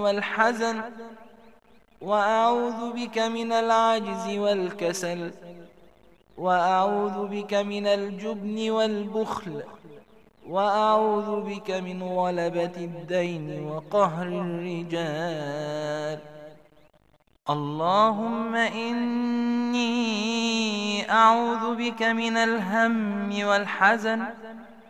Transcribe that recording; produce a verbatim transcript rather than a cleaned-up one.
والحزن، وأعوذ بك من العجز والكسل، وأعوذ بك من الجبن والبخل، وأعوذ بك من غلبة الدين وقهر الرجال. اللهم إني أعوذ بك من الهم والحزن